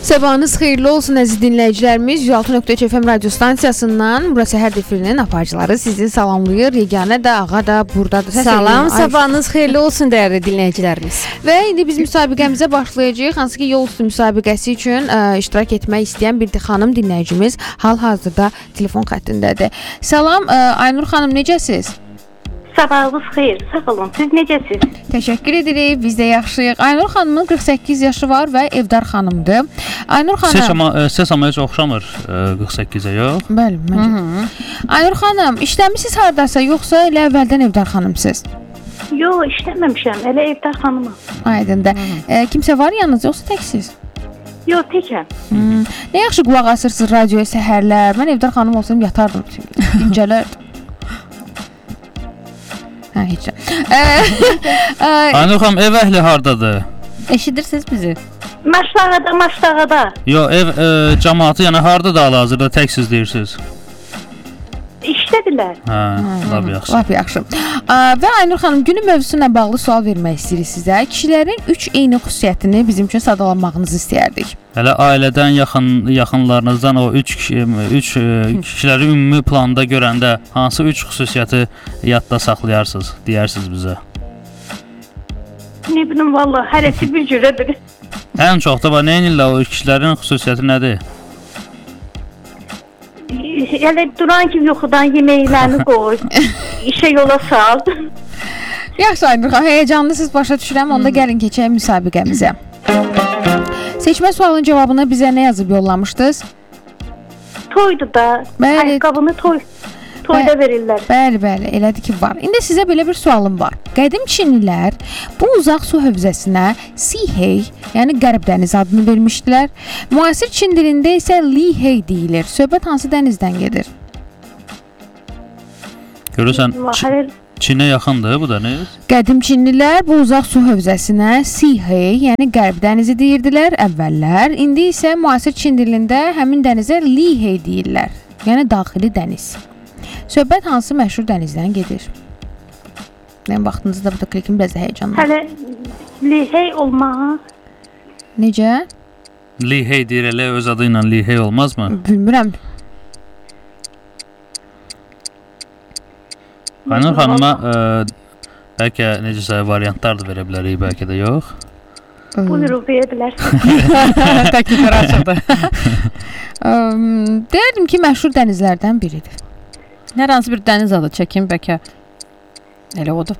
Sabahınız xeyirli olsun əziz dinləyicilərimiz. 106.3 FM radyo stansiyasından Bura Səhər Efirinin aparıcıları sizi salamlayır. Yeganə də, ağa da buradadır. Salam, sabahınız xeyirli olsun dəyərli dinləyicilərimiz. Və indi biz müsabiqəmizə başlayacağıq. Hansı ki, yol üstü müsabiqəsi üçün iştirak etmək istəyən bir xanım dinləyicimiz hal-hazırda telefon xəttindədir. Salam, Aynur xanım, necəsiz? Sabahınız xeyir, sağ olun. Siz necəsiz? Təşəkkür edirik, biz də yaxşıyıq. Aynur xanımın 48 yaşı var və evdar xanımdır. Aynur xanım... Səs amma heç oxşamır 48-ə, yox? Bəli, məncə. Aynur xanım, işləmisiniz hardasa, yoxsa elə əvvəldən evdar xanımsınız? Yox, işləməmişəm, elə evdar xanımam. Aydındır. Kimsə var yanınızda, yoxsa təksiniz? Yox, təkəm. Nə yaxşı qulaq asırsınız radioya səhərlər. Mən evdar xanım olsam yatardım, dincələrdim. Hə, heç. Aynur xanım, ev əhli hardadır? Eşidirsiniz bizi? Maçdağada. Yox, ev cəmaatı yəni hardadır hal-hazırda təksiz deyirsiniz? İşdədirlər. Hə, lap yaxşı. Lap yaxşı. Və Aynur xanım, günün mövzusuna bağlı sual vermək istəyirik sizə. Kişilərin 3 eyni xüsusiyyətini bizim üçün sadalanmağınızı istəyərdik. Hələ ailədən yaxınlarınızdan o 3 kişiləri ümumi planda görəndə hansı 3 xüsusiyyəti yadda saxlayarsınız, deyərsiniz bizə? Ne bilim, vallahi hərəsi bir cürədir. Ən çox da nə edirlər o kişilərin xüsusiyyəti nədir? Yəni duran kimi yuxudan yeməklərini qoy, işə yola sal. Yaxşı Aynur xanım, heyecanlısınız, başa düşürəm. Onda gəlin keçək müsabiqəmizə. Seçmə sualının cavabını bizə nə yazıb yollamışdınız? Toydu da. Ayaqqabını toyda verirlər. Bəli, elədir ki, var. İndi sizə belə bir sualım var. Qədim Çinlilər bu uzaq su hövzəsinə Sihey, yəni Qərb dənizi adını vermişdilər. Müasir Çin dilində isə Lihey deyilir. Söhbət hansı dənizdən gedir? Görürsən, Çinə yaxındır bu dəniz. Qədim Çinlilər bu uzaq su hövzəsinə Sihey, yəni Qərb dənizi deyirdilər əvvəllər. İndi isə müasir Çin dilində həmin dənizə Lihey deyirlər. Yəni daxili dəniz. Söhbət hansı məşhur dənizdən gedir? Mənim vaxtınızda burada klikim biraz da heyecanlı. Hələ Lihey olmaq. Necə? Lihey deyir, elə öz adı ilə Lihey olmazmı? Bilmirəm. Aynur xanıma bəlkə necəsə variantlar da verə bilərik, bəlkə də yox. Buyurun, verə bilərsiniz. Təkliflər açıqdır. Deyərdim ki, məşhur dənizlərdən biridir. Hər hansı bir dəniz adı çəkin, bəlkə elə odur.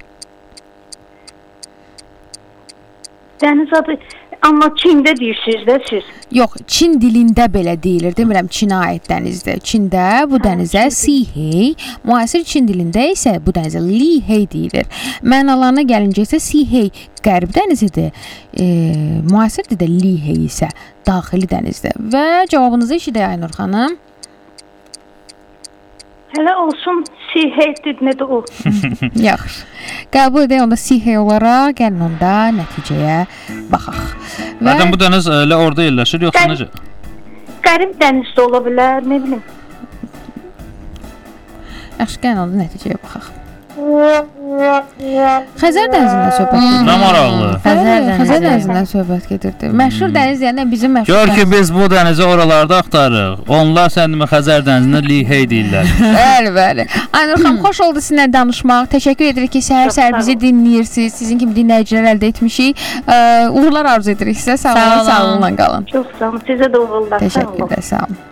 Dəniz adı, amma Çində deyirsiniz də siz. Yox, Çin dilində belə deyilir. Demirəm, Çinə aid dənizdir. Çində bu dənizə Sihey, müasir Çin dilində isə bu dənizə Lihey deyilir. Mənalarına gəlincə isə Sihey Qərb dənizidir, müasir dildə Lihey isə daxili dənizdir. Və cavabınızı eşidək Aynur xanım. Hələ olsun, Siheydir, nədir o? Yaxşı. Qəbul edək onda Sihey olaraq, gəlin onda nəticəyə baxaq. Zaten bu dəniz elə orada yerləşir, yoxsa necə? Qərib dənizdə ola bilər, nə bilim. Yaxşı, gəlin onda nəticəyə baxaq. Xəzər dənizindən söhbət gedir. Nə maraqlı. Xəzər dənizindən söhbət gedirdi. Məşhur dəniz deyəndə bizim məşhur dəniz. Gör ki, biz bu dənizi oralarda axtarırıq. Onlar səndimə Xəzər dənizinə Lihey deyirlər. Bəli. Aynur xanım, xoş oldu sizinlə danışmaq. Təşəkkür edirik ki, səhər-səhər bizi dinləyirsiniz. Sizin kimi dinləyicilər əldə etmişik. Uğurlar arzu edirik sizə. Sağolun, qalın. Çox sağ olun. Sizə də uğurlar. Təşəkkürlər, sağ olun.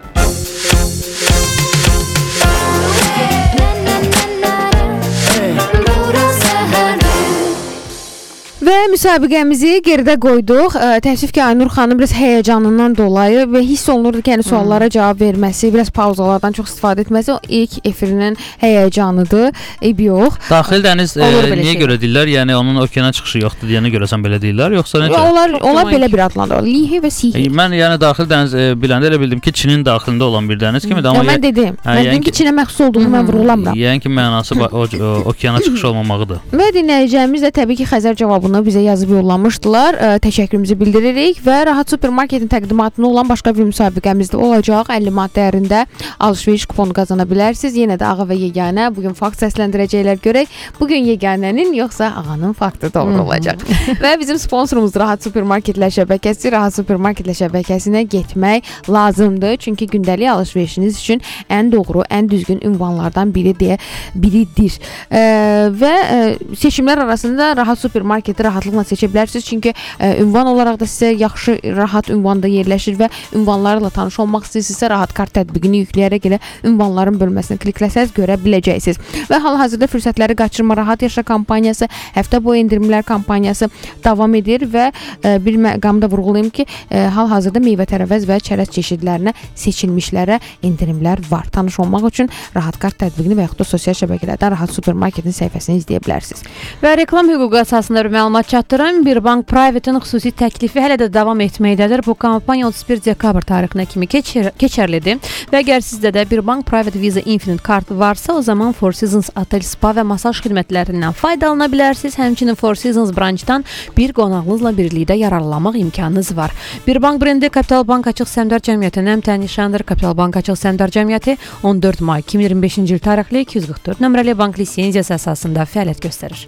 Və müsabiqəmizi geridə qoyduq. Təəssüf ki, Aynur xanım biraz həyəcanından dolayı və hiss olunurdu ki, suallara cavab verməsi, biraz pauzalardan çox istifadə etməsi o ilk efirinin həyəcanıdır. Yox. Daxil dəniz niyə görə deyirlər? Yəni onun okeana çıxışı yoxdur deyənə görəsən belə deyirlər, yoxsa necə? Onlar belə bir adlandırırlar. Lihey və Sihey. Mən yəni daxil dəniz biləndə elə bildim ki, Çinin daxilində olan bir dəniz kimidir, amma mən dedim. Mən dedim ki, Çinə məxsus olduğunu mən vurğulamıram. Yəni ki, mənası okeana çıxış olmamağıdır. Və dinləyicimiz də təbii ki, Xəzər cavabını bizə yazıb yollamışdılar. Təşəkkürümüzü bildiririk və Rahat Supermarketin təqdimatında olan başqa bir müsabiqəmizdə olacaq. 50 manat dəyərində alış-veriş kuponu qazana bilərsiniz. Yenə də Ağa və Yeganə bugün fakt səsləndirəcəklər. Görək bugün Yeganənin yoxsa Ağanın faktı doğru olacaq. Və bizim sponsorumuz Rahat Supermarketlər şəbəkəsi. Rahat Supermarketlər şəbəkəsinə getmək lazımdır. Çünki gündəlik alış-verişiniz üçün ən doğru, ən düzgün ünvanlardan biridir. Və seçimlər arasında Rahat Supermarketi rahatlıqla seçə bilərsiniz. Çünki ünvan olaraq da sizə yaxşı, rahat ünvanda yerləşir və ünvanlarla tanış olmaq istəyirsinizsə Rahat Kart tətbiqini yükləyərək elə ünvanların bölməsini klikləsəz görə biləcəksiniz. Və hal-hazırda fürsətləri qaçırma Rahat Yaşa kampaniyası, həftə boyu endirimlər kampaniyası davam edir və bir məqamda vurğulayım ki, hal-hazırda meyvə-tərəvəz və çərəz çeşidlərinə seçilmişlərə endirimlər var. Tanış olmaq üçün Rahat Kart tətbiqini və yaxud da sosial şəbəkələrdən Rahat Supermarketin səhifəsini izləyə bilərsiniz. Və reklam hüququ əsasında bir məlumat çatdırım. Bir Bank Private-in xüsusi təklifi hələ də davam etməkdədir. Bu kampaniya 31 dekabr tarixinə kimi keçərlidir. Və əgər sizdə də bir Bank Private Visa Infinite kartı varsa, o zaman Four Seasons Otel Spa və masaj xidmətlərindən faydalana bilərsiniz. Həmçinin Four Seasons branchdan bir qonağınızla birlikdə yararlanmaq imkanınız var. Bir Bank brendi Kapital Bank Açıq Səhmdar Cəmiyyətinin əmtəyi nişanıdır. Kapital Bank Açıq Səhmdar Cəmiyyəti 14 may 2025-ci il tarixli 244 nömrəli bank lisenziyası əsasında fəaliyyət göstərir.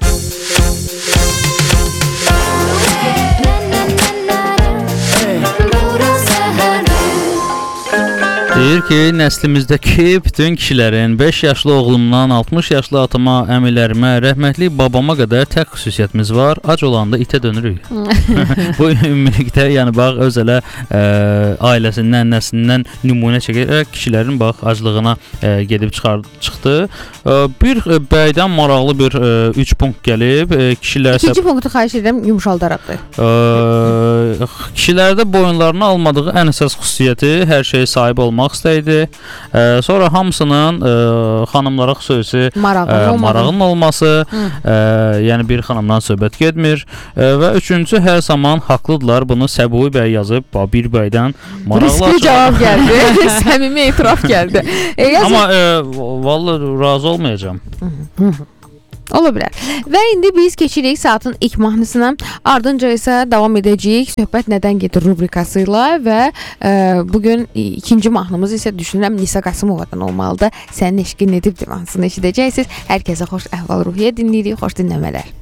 Deyir ki, nəslimizdəki bütün kişilərin 5 yaşlı oğlumdan 60 yaşlı atama, əmilərimə, rəhmətli babama qədər tək xüsusiyyətimiz var. Ac olanda itə dönürük. Bu ümumilikdə, yəni bax, öz elə ailəsindən, nəslindən nümunə çəkərək kişilərin bax, aclığına gedib çıxdı. Bir bəydən maraqlı bir 3 punkt gəlib. İkinci punktu xahiş edirəm, yumuşaldaraqdır. Kişilərdə boyunlarını almadığı ən əsas xüsusiyyəti hər şeyə sahib olmaq istəyirdi. Sonra hamısının xanımlara xüsusi marağının olması, yəni bir xanımdan söhbət getmir və üçüncü hər zaman haqlıdırlar. Bunu Səbuhi bəy yazıb, bir bəydən maraqlı riskli cavab gəldi, səmimi etiraf gəldi. Amma vallahi razı olmayacağam. Ola bilər. Və indi biz keçirik saatın ilk mahnısına. Ardınca isə davam edəcəyik söhbət nədən gedir rubrikası ilə və bugün ikinci mahnımız isə düşünürəm Nisa Qasımovadan olmalıdır. Sənin eşqin edibdir mahnısını eşidəcəksiniz. Hər kəsə xoş əhval-ruhiyyə dinləyirik, xoş dinləmələr.